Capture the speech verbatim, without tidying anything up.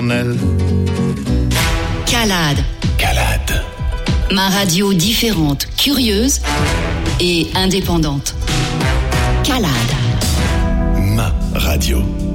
Calade. Calade. Ma radio différente, curieuse et indépendante. Calade. Ma radio.